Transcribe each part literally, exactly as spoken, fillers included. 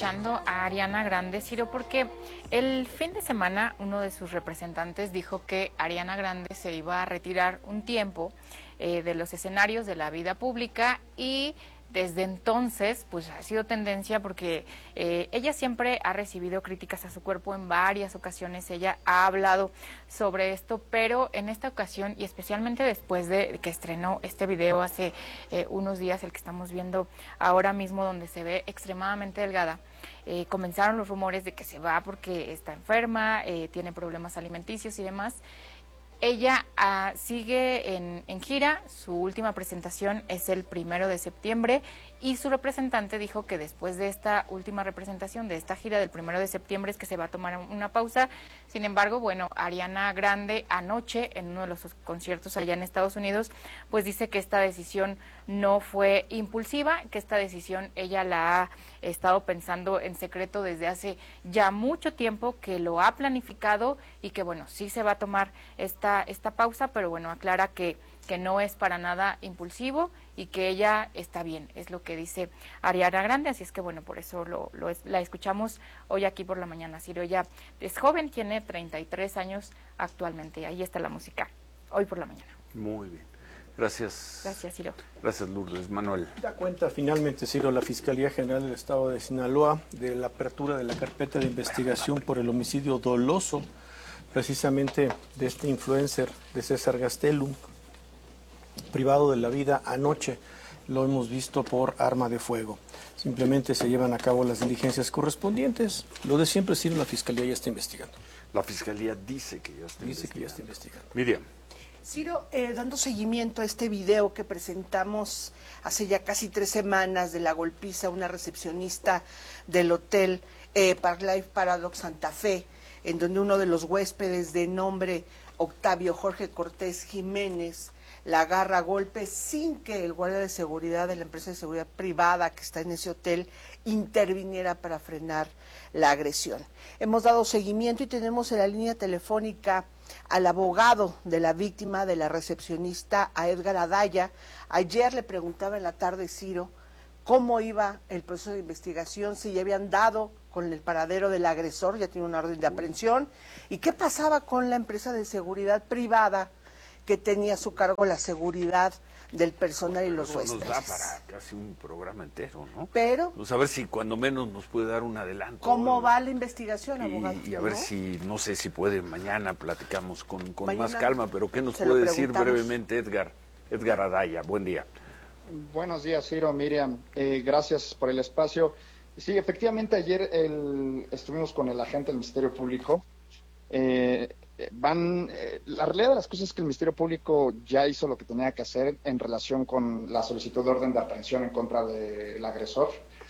escuchando a Ariana Grande, Ciro, porque el fin de semana uno de sus representantes dijo que Ariana Grande se iba a retirar un tiempo eh, de los escenarios de la vida pública, y desde entonces pues ha sido tendencia porque eh, ella siempre ha recibido críticas a su cuerpo en varias ocasiones. Ella ha hablado sobre esto, pero en esta ocasión, y especialmente después de que estrenó este video hace eh, unos días, el que estamos viendo ahora mismo, donde se ve extremadamente delgada, eh, comenzaron los rumores de que se va porque está enferma, eh, tiene problemas alimenticios y demás. Ella uh, sigue en, en gira. Su última presentación es el primero de septiembre, y su representante dijo que después de esta última representación, de esta gira del primero de septiembre, es que se va a tomar una pausa. Sin embargo, bueno, Ariana Grande anoche, en uno de los conciertos allá en Estados Unidos, pues dice que esta decisión no fue impulsiva, que esta decisión ella la ha estado pensando en secreto desde hace ya mucho tiempo, que lo ha planificado y que, bueno, sí se va a tomar esta, esta pausa, pero bueno, aclara que que no es para nada impulsivo y que ella está bien, es lo que dice Ariana Grande. Así es que bueno, por eso lo, lo es, la escuchamos hoy aquí por la mañana. Ciro, ella es joven, tiene treinta y tres años actualmente. Ahí está la música, hoy por la mañana. Muy bien, gracias. Gracias, Ciro. Gracias, Lourdes. Manuel. Da cuenta finalmente, Ciro, la Fiscalía General del Estado de Sinaloa de la apertura de la carpeta de investigación por el homicidio doloso, precisamente de este influencer, de César Gastelum, privado de la vida anoche. Lo hemos visto por arma de fuego. Simplemente se llevan a cabo las diligencias correspondientes. Lo de siempre, Ciro, la Fiscalía ya está investigando. La Fiscalía dice que ya está Dice investigando. que ya está investigando. Miriam. Ciro, eh, dando seguimiento a este video que presentamos hace ya casi tres semanas de la golpiza a una recepcionista del hotel eh, Park Life Paradox Santa Fe, en donde uno de los huéspedes de nombre Octavio Jorge Cortés Jiménez la agarra a golpes sin que el guardia de seguridad de la empresa de seguridad privada que está en ese hotel interviniera para frenar la agresión. Hemos dado seguimiento y tenemos en la línea telefónica al abogado de la víctima, de la recepcionista, a Edgar Adaya. Ayer le preguntaba en la tarde, Ciro, cómo iba el proceso de investigación, si ya habían dado con el paradero del agresor, ya tiene una orden de aprehensión, y qué pasaba con la empresa de seguridad privada que tenía a su cargo la seguridad del personal y los Eso huéspedes. nos da para casi un programa entero, ¿no? Pero, pues a ver si cuando menos nos puede dar un adelanto. ¿cómo ¿no? va la investigación, abogado? Y, y a ver si, no sé si puede, mañana platicamos con, con Mañana más calma, pero ¿qué nos se lo puede decir preguntamos. brevemente Edgar? Edgar Adaya, buen día. Buenos días, Ciro, Miriam, eh, gracias por el espacio. Sí, efectivamente, ayer el, estuvimos con el agente del Ministerio Público. Eh, van eh, la realidad de las cosas es que el Ministerio Público ya hizo lo que tenía que hacer en relación con la solicitud de orden de aprehensión en contra del agresor,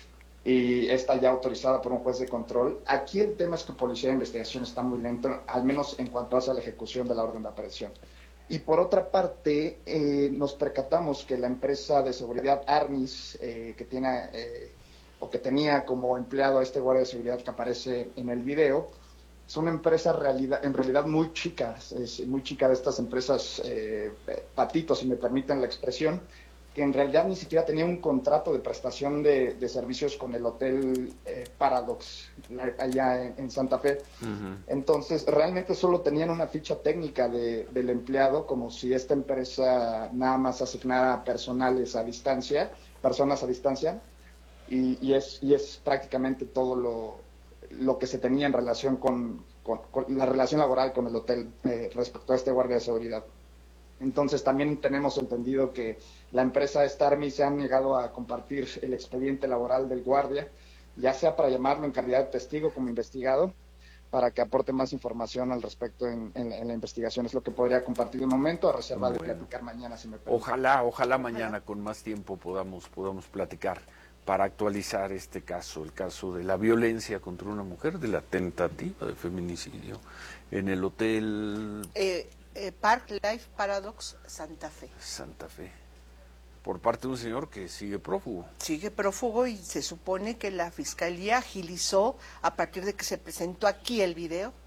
y está ya autorizada por un juez de control. Aquí el tema es que Policía de Investigación está muy lento, al menos en cuanto hace a la ejecución de la orden de aprehensión. Y por otra parte, eh, nos percatamos que la empresa de seguridad Armis, eh, que tiene eh, o que tenía como empleado a este guardia de seguridad que aparece en el video, es una empresa realidad, en realidad muy chica, es muy chica, de estas empresas eh, patitos, si me permiten la expresión, que en realidad ni siquiera tenía un contrato de prestación de, de servicios con el hotel eh, Paradox, allá en, en Santa Fe. Uh-huh. Entonces, realmente solo tenían una ficha técnica de, del empleado, como si esta empresa nada más asignara personales a distancia, personas a distancia, y, y, es, y es prácticamente todo lo, lo que se tenía en relación con, con, con la relación laboral con el hotel eh, respecto a este guardia de seguridad. Entonces también tenemos entendido que la empresa Starmi se ha negado a compartir el expediente laboral del guardia, ya sea para llamarlo en calidad de testigo como investigado, para que aporte más información al respecto en, en, en la investigación. Es lo que podría compartir de momento, a reserva bueno. de platicar mañana, si me permite. Ojalá, ojalá mañana ojalá. con más tiempo podamos, podamos platicar para actualizar este caso, el caso de la violencia contra una mujer, de la tentativa de feminicidio en el hotel... Eh... Eh, Park Life Paradox Santa Fe. Santa Fe. Por parte de un señor que sigue prófugo. Sigue prófugo y se supone que la Fiscalía agilizó, a partir de que se presentó aquí el video,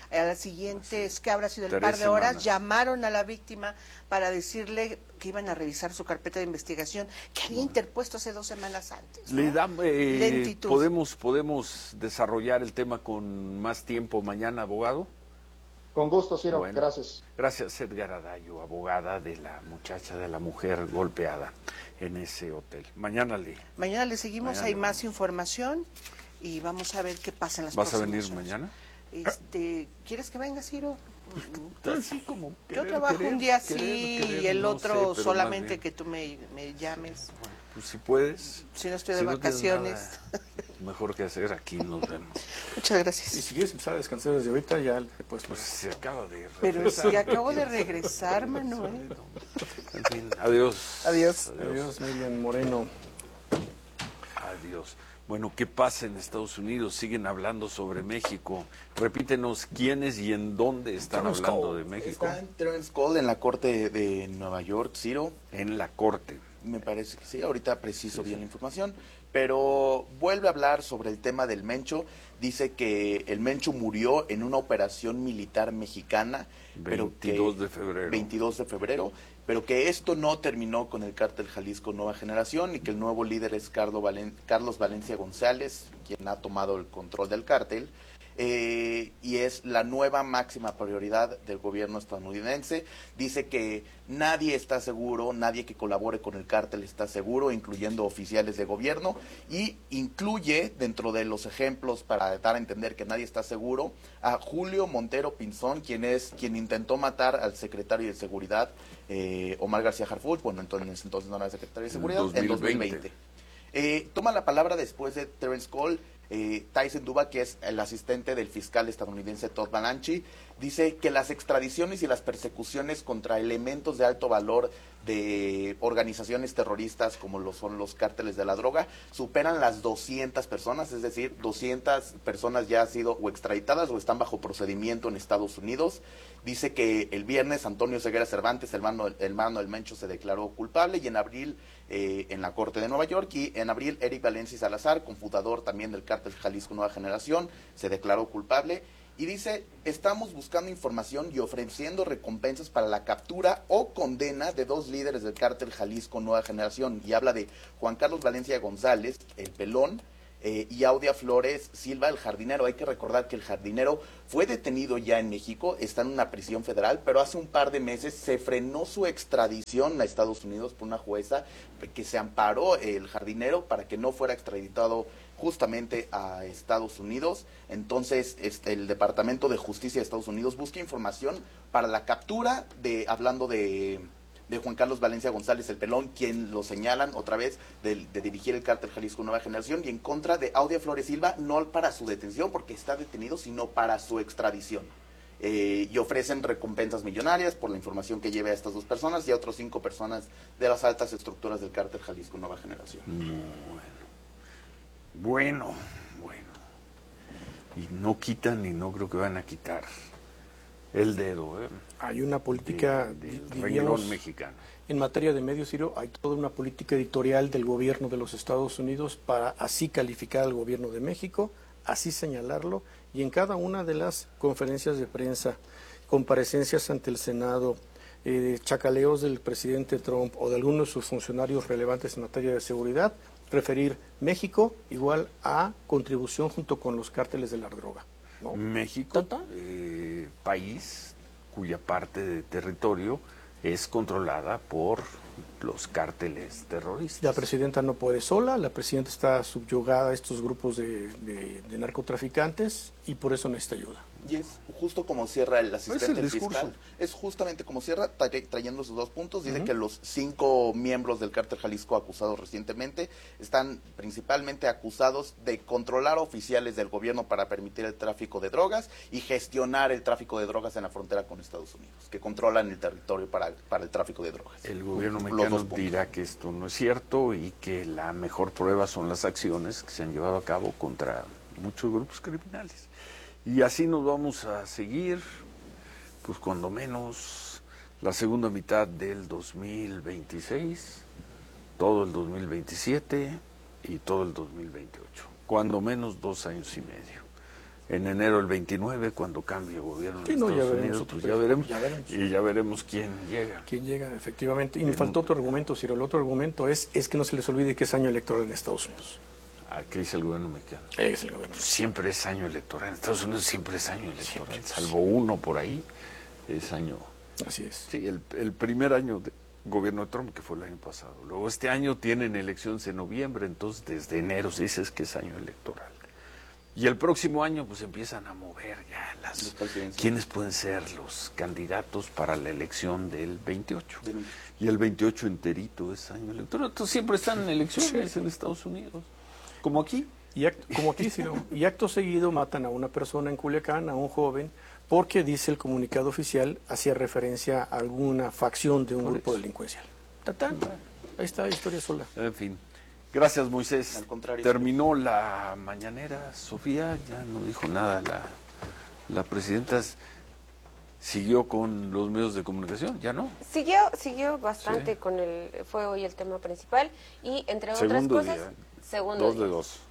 A las siguientes, que habrá sido el Tres par de horas, semanas. llamaron a la víctima para decirle que iban a revisar su carpeta de investigación que había interpuesto hace dos semanas antes, ¿no? Le damos, eh, Lentitud. podemos, podemos desarrollar el tema con más tiempo mañana, abogado. Con gusto, Ciro, Bueno, gracias. Gracias, Edgar Adayo, abogada de la muchacha, de la mujer golpeada en ese hotel. Mañana le... Mañana le seguimos, Mañana hay le más vamos. información y vamos a ver qué pasa en las ¿Vas a próximas venir horas. mañana? Este, ¿quieres que venga, Ciro? Así como Yo querer, trabajo querer, un día querer, sí querer, y el no otro sé, pero solamente más bien, que tú me, me llames. bueno, pues si puedes. Si no estoy de si no tienes vacaciones. nada mejor que hacer, aquí nos vemos. Muchas Y gracias. si quieres empezar a descansar desde ahorita, ya pues, Pues se acaba de Pero regresar. si acabo de regresar, Manuel. En fin, adiós. Adiós. Adiós, Miriam Moreno. Adiós. Bueno, ¿qué pasa en Estados Unidos? Siguen hablando sobre México. Repítenos quiénes y en dónde están Terence hablando Cole. de México. Está Terence Cole en la corte de Nueva York, Ciro. En la corte. Me parece que sí, ahorita preciso bien la información, pero vuelve a hablar sobre el tema del Mencho. Dice que el Mencho murió en una operación militar mexicana, pero que- veintidós de febrero. veintidós de febrero, pero que esto no terminó con el cártel Jalisco Nueva Generación y que el nuevo líder es Carlos, Valen- Carlos Valencia González, quien ha tomado el control del cártel. Eh, y es la nueva máxima prioridad del gobierno estadounidense. Dice que nadie está seguro, nadie que colabore con el cártel está seguro, incluyendo oficiales de gobierno, y incluye dentro de los ejemplos para dar a entender que nadie está seguro a Julio Montero Pinzón, quien es quien intentó matar al secretario de Seguridad, eh, Omar García Harfuch, bueno, entonces, entonces no era secretario de En Seguridad, en dos mil veinte. Eh, toma la palabra después de Terence Cole, eh, Tyson Duba, que es el asistente del fiscal estadounidense Todd Balanchi, dice que las extradiciones y las persecuciones contra elementos de alto valor de organizaciones terroristas como lo son los cárteles de la droga superan las doscientas personas, es decir, doscientas personas ya han sido o extraditadas o están bajo procedimiento en Estados Unidos. Dice que el viernes Antonio Ceguera Cervantes, el hermano, el hermano del Mencho, se declaró culpable y en abril eh, en la Corte de Nueva York y en abril Eric Valencia Salazar, confundador también del cártel Jalisco Nueva Generación, se declaró culpable. Y dice, estamos buscando información y ofreciendo recompensas para la captura o condena de dos líderes del cártel Jalisco Nueva Generación. Y habla de Juan Carlos Valencia González, el pelón, eh, y Audia Flores Silva, el jardinero. Hay que recordar que el jardinero fue detenido ya en México, está en una prisión federal, pero hace un par de meses se frenó su extradición a Estados Unidos por una jueza que se amparó el jardinero para que no fuera extraditado justamente a Estados Unidos. Entonces, este, el Departamento de Justicia de Estados Unidos busca información para la captura de, hablando de, de Juan Carlos Valencia González, el pelón, quien lo señalan otra vez de, de dirigir el cártel Jalisco Nueva Generación, y en contra de Audia Flores Silva, no para su detención, porque está detenido, sino para su extradición. Eh, y ofrecen recompensas millonarias por la información que lleve a estas dos personas y a otras cinco personas de las altas estructuras del cártel Jalisco Nueva Generación. Bueno, bueno. Y no quitan y no creo que van a quitar el dedo, ¿eh? Hay una política, de- del diríamos, renglón mexicano. en materia de medios, Ciro, hay toda una política editorial del gobierno de los Estados Unidos para así calificar al gobierno de México, así señalarlo, y en cada una de las conferencias de prensa, comparecencias ante el Senado, eh, chacaleos del presidente Trump o de algunos de sus funcionarios relevantes en materia de seguridad, referir México igual a contribución junto con los cárteles de la droga, ¿no? México, ¿Tata? eh, país cuya parte de territorio es controlada por los cárteles terroristas. La presidenta no puede sola, la presidenta está subyugada a estos grupos de, de- de narcotraficantes y por eso necesita ayuda. Y es justo como cierra el asistente el fiscal, discurso. es justamente como cierra, tra- trayendo sus dos puntos. Dice que los cinco miembros del cártel Jalisco acusados recientemente están principalmente acusados de controlar oficiales del gobierno para permitir el tráfico de drogas y gestionar el tráfico de drogas en la frontera con Estados Unidos, que controlan el territorio para, para el tráfico de drogas. El gobierno Los mexicano dos puntos. dirá que esto no es cierto y que la mejor prueba son las acciones que se han llevado a cabo contra muchos grupos criminales. Y así nos vamos a seguir, pues cuando menos la segunda mitad del dos mil veintiséis, todo el dos mil veintisiete y todo el dos mil veintiocho. Cuando menos dos años y medio. en enero del veintinueve, cuando cambie el gobierno sí, de no, Estados ya Unidos, veremos, pues ya veremos, ya veremos. y ya veremos quién llega. ¿Quién llega? Efectivamente. Y me faltó otro argumento, Ciro. El otro argumento es, es que no se les olvide que es año electoral en Estados Unidos. ¿A qué dice el gobierno mexicano? Es el gobierno. Siempre es año electoral. En Estados Unidos siempre es año electoral. Siempre. Salvo uno por ahí, es año. Así es. Sí, el, el primer año de gobierno de Trump, que fue el año pasado. Luego este año tienen elecciones en noviembre, entonces desde enero se dice que es año electoral. Y el próximo año pues empiezan a mover ya las... ¿Quiénes pueden ser los candidatos para la elección del veintiocho? Del... Y el veintiocho enterito es año electoral. Entonces siempre están en elecciones sí. en Estados Unidos. Como aquí. Y acto, como aquí, sí, ¿no? Y acto seguido matan a una persona en Culiacán, a un joven, porque dice el comunicado oficial, hacía referencia a alguna facción de un Por grupo eso. delincuencial. Tatán, ahí está la historia sola. En fin. Gracias, Moisés. Al contrario. Terminó la mañanera, Sofía, ya no dijo nada la, la presidenta. ¿Siguió con los medios de comunicación? ¿Ya no? Siguió, siguió bastante sí. con el, fue hoy el tema principal y entre otras segundo cosas, día. segundo dos día. de dos.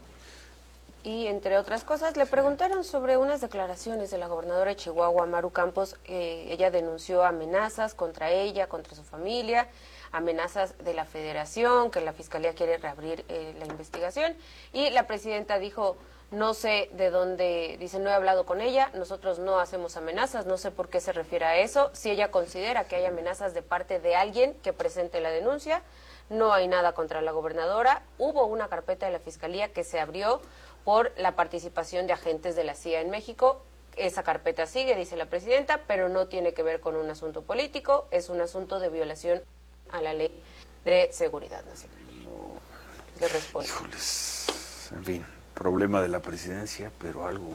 Y entre otras cosas, le preguntaron sobre unas declaraciones de la gobernadora de Chihuahua, Maru Campos. Eh, ella denunció amenazas contra ella, contra su familia, amenazas de la Federación, que la Fiscalía quiere reabrir eh, la investigación. Y la presidenta dijo, no sé de dónde, dice, no he hablado con ella, nosotros no hacemos amenazas, no sé por qué se refiere a eso. Si ella considera que hay amenazas de parte de alguien que presente la denuncia, no hay nada contra la gobernadora. Hubo una carpeta de la Fiscalía que se abrió por la participación de agentes de la C I A en México. Esa carpeta sigue, dice la presidenta, pero no tiene que ver con un asunto político, es un asunto de violación a la ley de seguridad nacional. Le respondo. Híjoles, en fin, problema de la presidencia, pero algo,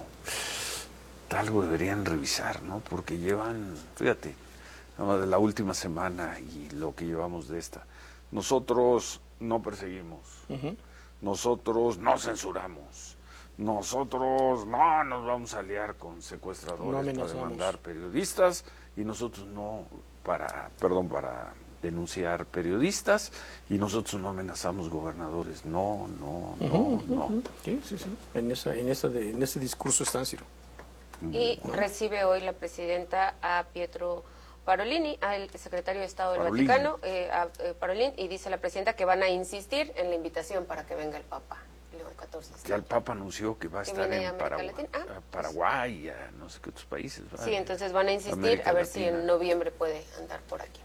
algo deberían revisar, ¿no? Porque llevan, fíjate, nada más de la última semana y lo que llevamos de esta. Nosotros no perseguimos, uh-huh. nosotros no censuramos. Nosotros no nos vamos a aliar con secuestradores no para demandar periodistas y nosotros no para, perdón, para denunciar periodistas y nosotros no amenazamos gobernadores. No, no, no, uh-huh, no. Uh-huh. Sí, sí, sí. En esa, en esa de, en ese discurso está Ciro. Y no. recibe hoy la presidenta a Pietro Parolin, al secretario de Estado del Parolin. Vaticano, eh, a eh, Parolin, y dice la presidenta que van a insistir en la invitación para que venga el Papa. catorce. Ya el Papa anunció que va a estar en Paraguay, ah, Paraguay y a no sé qué otros países. ¿Vale? Sí, entonces van a insistir a ver Latina. Si en noviembre puede andar por aquí.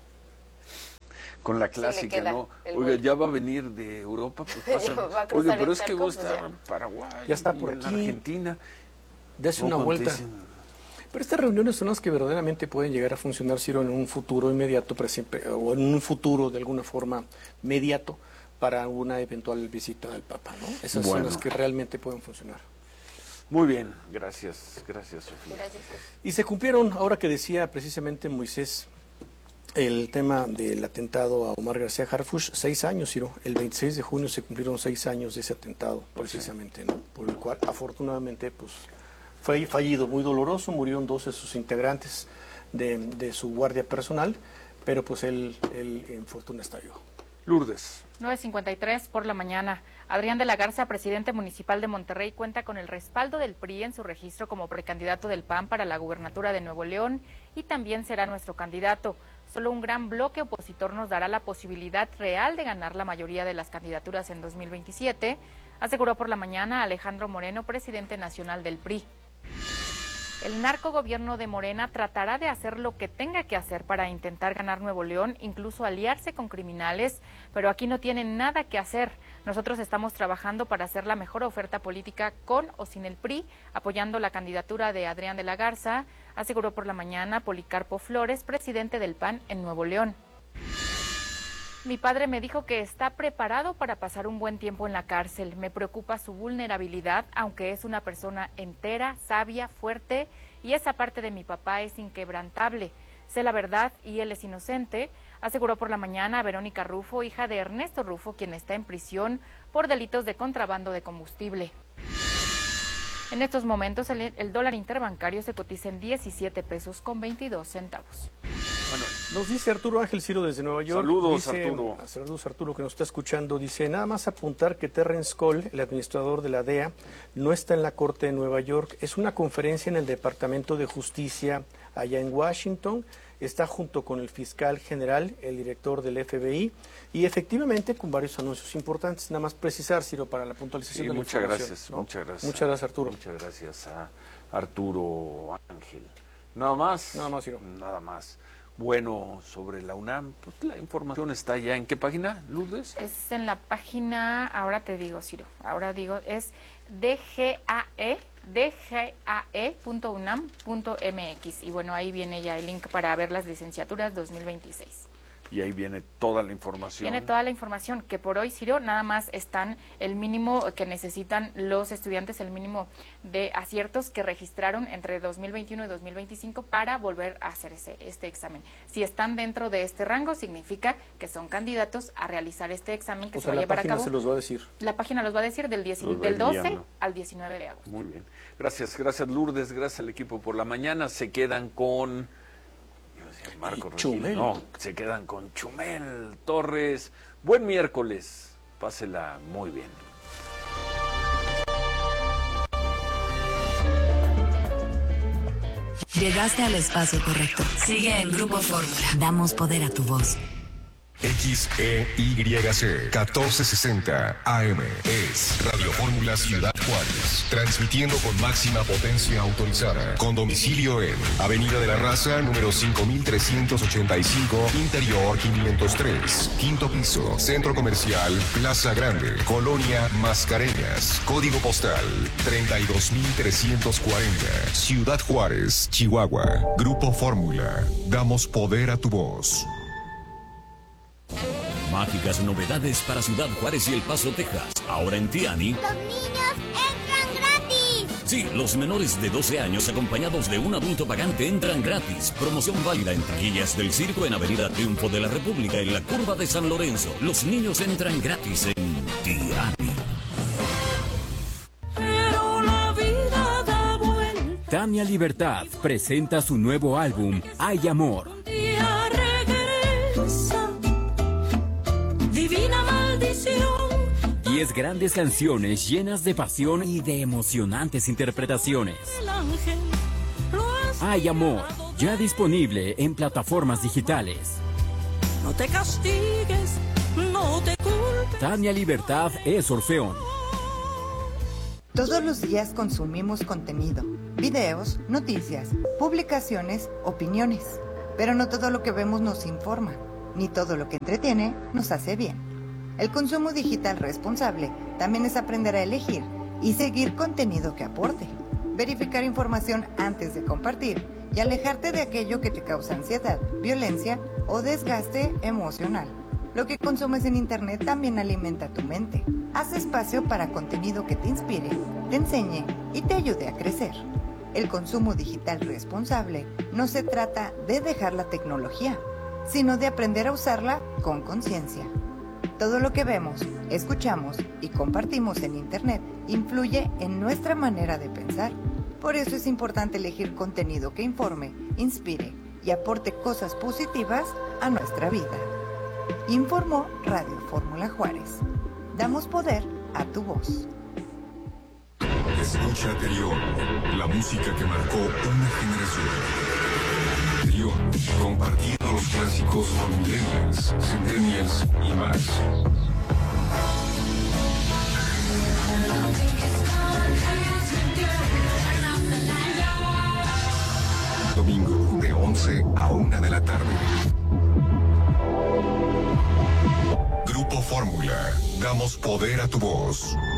Con la clásica, sí, ¿no? Oiga, ya va a venir de Europa, pues pasa. Oiga, pero es que vos estás en Paraguay, ya está por en aquí. Argentina. Dese una vuelta. Pero estas reuniones son las que verdaderamente pueden llegar a funcionar, Ciro, en un futuro inmediato, o en un futuro de alguna forma mediato, para una eventual visita del Papa, ¿no? Esas bueno. son las que realmente pueden funcionar. Muy bien, gracias, gracias, Sofía. Gracias. Y se cumplieron, ahora que decía precisamente Moisés, el tema del atentado a Omar García Harfuch, seis años, Ciro. El veintiséis de junio se cumplieron seis años de ese atentado, precisamente, ¿no? Por el cual, afortunadamente, pues, fue fallido, muy doloroso, murieron dos de sus integrantes de, de su guardia personal, pero pues él, él en fortuna estalló. Lourdes. nueve cincuenta y tres por la mañana. Adrián de la Garza, presidente municipal de Monterrey, cuenta con el respaldo del P R I en su registro como precandidato del P A N para la gubernatura de Nuevo León y también será nuestro candidato. Solo un gran bloque opositor nos dará la posibilidad real de ganar la mayoría de las candidaturas en dos mil veintisiete, aseguró por la mañana Alejandro Moreno, presidente nacional del P R I. El narcogobierno de Morena tratará de hacer lo que tenga que hacer para intentar ganar Nuevo León, incluso aliarse con criminales, pero aquí no tienen nada que hacer. Nosotros estamos trabajando para hacer la mejor oferta política con o sin el P R I, apoyando la candidatura de Adrián de la Garza, aseguró por la mañana Policarpo Flores, presidente del P A N en Nuevo León. Mi padre me dijo que está preparado para pasar un buen tiempo en la cárcel. Me preocupa su vulnerabilidad, aunque es una persona entera, sabia, fuerte, y esa parte de mi papá es inquebrantable. Sé la verdad y él es inocente, aseguró por la mañana Verónica Rufo, hija de Ernesto Rufo, quien está en prisión por delitos de contrabando de combustible. En estos momentos el, el dólar interbancario se cotiza en diecisiete pesos con veintidós centavos. Bueno, Nos dice Arturo Ángel Ciro desde Nueva York. Saludos, dice, Arturo. Saludos, Arturo, que nos está escuchando. Dice, nada más apuntar que Terrence Cole, el administrador de la D E A, no está en la Corte de Nueva York. Es una conferencia en el Departamento de Justicia allá en Washington. Está junto con el fiscal general, el director del F B I, y efectivamente con varios anuncios importantes. Nada más precisar, Ciro, para la puntualización Sí, de la muchas información, gracias, ¿no? muchas gracias. Muchas gracias, Arturo. Muchas gracias a Arturo Ángel. Nada más. Nada más, Ciro. Nada más. Bueno, sobre la UNAM, pues la información está ya en qué página, Lourdes. Es en la página, ahora te digo, Ciro, ahora digo, es D G A E, D G A E punto unam punto M X. Y bueno, ahí viene ya el link para ver las licenciaturas dos mil veintiséis. Y ahí viene toda la información. Viene toda la información, que por hoy, Ciro, nada más están el mínimo que necesitan los estudiantes, el mínimo de aciertos que registraron entre dos mil veintiuno y dos mil veinticinco para volver a hacer ese, este examen. Si están dentro de este rango, significa que son candidatos a realizar este examen que O se sea, va a la llevar a página cabo. se los va a decir. La página los va a decir del, diez, Los va del doce enviando. al diecinueve de agosto. Muy bien. Gracias, gracias Lourdes, gracias al equipo por la mañana. Se quedan con... Marco Regil, Chumel. no, se quedan con Chumel Torres. Buen miércoles, pásela muy bien. Llegaste al espacio correcto. Sigue en Grupo Fórmula. Damos poder a tu voz. X E Y C catorce sesenta A M es Radio Fórmula Ciudad Juárez, transmitiendo con máxima potencia autorizada, con domicilio en Avenida de la Raza, número cinco mil trescientos ochenta y cinco, Interior quinientos tres, quinto piso, Centro Comercial Plaza Grande, Colonia Mascareñas, código postal treinta y dos mil trescientos cuarenta, Ciudad Juárez, Chihuahua. Grupo Fórmula, damos poder a tu voz. Mágicas novedades para Ciudad Juárez y El Paso, Texas. Ahora en Tiani. ¡Los niños entran gratis! Sí, los menores de doce años acompañados de un adulto pagante entran gratis. Promoción válida en taquillas del circo en Avenida Triunfo de la República en la curva de San Lorenzo. Los niños entran gratis en Tiani. Pero la vida da vuelta. Tania Libertad presenta su nuevo álbum, Hay Amor. Un día regresa. Divina maldición. Diez grandes canciones llenas de pasión y de emocionantes interpretaciones. El ángel lo has Hay Amor, ya disponible en plataformas digitales. No te castigues, no te culpes. Tania Libertad es Orfeón. Todos los días consumimos contenido, videos, noticias, publicaciones, opiniones. Pero no todo lo que vemos nos informa, ni todo lo que entretiene nos hace bien. El consumo digital responsable también es aprender a elegir y seguir contenido que aporte, verificar información antes de compartir y alejarte de aquello que te causa ansiedad, violencia o desgaste emocional. Lo que consumes en Internet también alimenta tu mente. Haz espacio para contenido que te inspire, te enseñe y te ayude a crecer. El consumo digital responsable no se trata de dejar la tecnología, sino de aprender a usarla con conciencia. Todo lo que vemos, escuchamos y compartimos en Internet influye en nuestra manera de pensar. Por eso es importante elegir contenido que informe, inspire y aporte cosas positivas a nuestra vida. Informó Radio Fórmula Juárez. Damos poder a tu voz. Escucha Terión, la música que marcó una generación. Terión, compartiendo los clásicos con millennials, centennials y más. Domingo de once a una de la tarde. Grupo Fórmula, damos poder a tu voz.